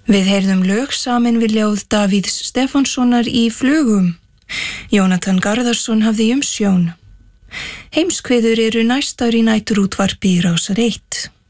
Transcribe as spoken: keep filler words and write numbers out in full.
Við heyrðum lög samin við ljóð Davíðs Stefánssonar í Flugum. Jónatan Garðarsson hafði umsjón. Heimskviður eru næstar í næturútvarpi Rásar eitt.